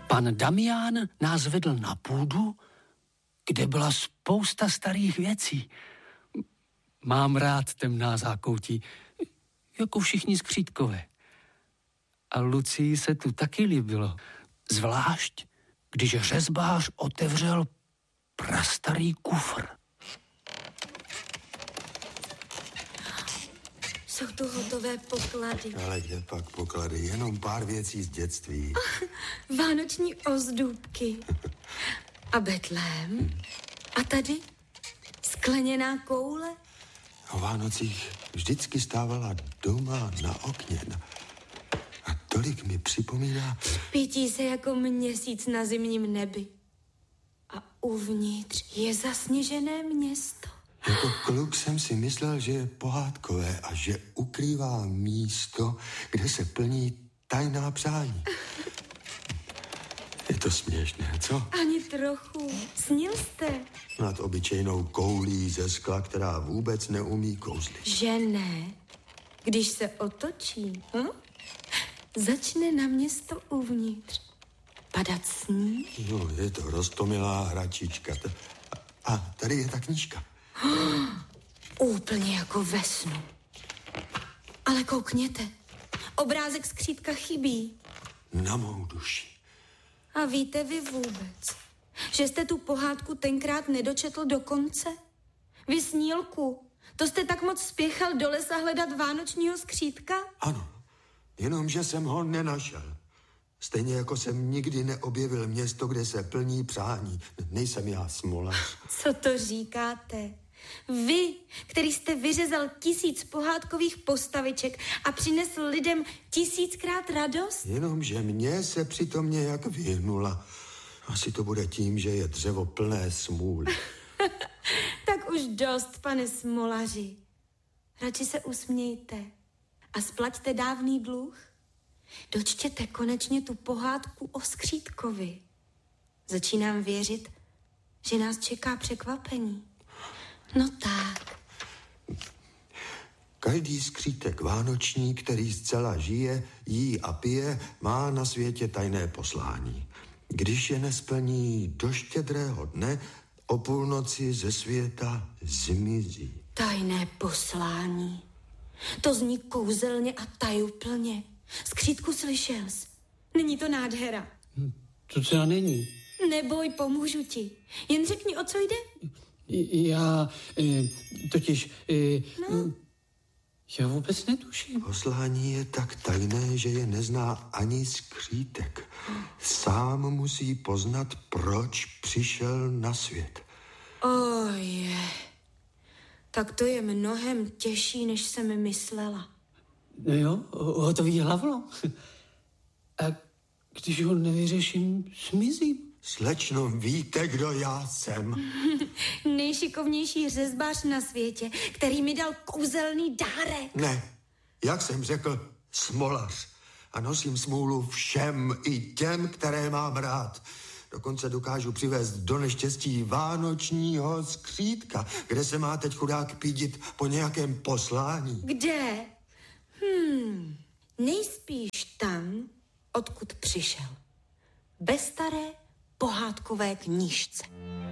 Pan Damián nás vedl na půdu, kde byla spousta starých věcí. Mám rád temná zákoutí, jako všichni skřítkové. A Lucii se tu taky líbilo. Zvlášť, když řezbář otevřel prastarý kufr. Jsou tu hotové poklady. Ale kde pak poklady? Jenom pár věcí z dětství. Vánoční ozdůbky. A betlém. A tady skleněná koule. O Vánocích vždycky stávala doma na okně. A tolik mi připomíná... Pítí se jako měsíc na zimním nebi. A uvnitř je zasněžené město. Jako kluk jsem si myslel, že je pohádkové a že ukrývá místo, kde se plní tajná přání. Je to směšné, co? Ani trochu. Snil jste? Nad obyčejnou koulí ze skla, která vůbec neumí kouzlit. Že ne. Když se otočí, začne na město uvnitř padat sníh. No, je to roztomilá hračička. A tady je ta knížka. Úplně jako ve snu. Ale koukněte, obrázek skřítka chybí. Na mou duši. A víte vy vůbec, že jste tu pohádku tenkrát nedočetl do konce? Vy, Snílku, to jste tak moc spěchal do lesa hledat vánočního skřítka? Ano, jenomže jsem ho nenašel. Stejně jako jsem nikdy neobjevil město, kde se plní přání. Nejsem já smolař. Co to říkáte? Vy, který jste vyřezal 1000 pohádkových postaviček a přinesl lidem 1000krát radost? Jenomže mě se přitom nějak vyhnula. Asi to bude tím, že je dřevo plné smůly. Tak už dost, pane smolaři. Radši se usmějte a splaťte dávný dluh. Dočtěte konečně tu pohádku o skřítkovi. Začínám věřit, že nás čeká překvapení. No tak. Každý skřítek vánoční, který zcela žije, jí a pije, má na světě tajné poslání. Když je nesplní do Štědrého dne, o půlnoci ze světa zmizí. Tajné poslání. To zní kouzelně a tajuplně. Skřítku, slyšel jsi? Není to nádhera? To třeba není. Neboj, pomůžu ti. Jen řekni, o co jde. Já totiž... No. Já vůbec netuším. Poslání je tak tajné, že je nezná ani skřítek. Sám musí poznat, proč přišel na svět. Oje, tak to je mnohem těžší, než jsem myslela. No jo, hotový hlavlo. A když ho nevyřeším, zmizím. Slečno, víte, kdo já jsem? Nejšikovnější řezbář na světě, který mi dal kouzelný dárek. Ne, jak jsem řekl, smolař. A nosím smůlu všem, i těm, které mám rád. Dokonce dokážu přivést do neštěstí vánočního skřítka, kde se má teď chudák pídit po nějakém poslání. Kde? Nejspíš tam, odkud přišel. Ve staré pohádkové knížce.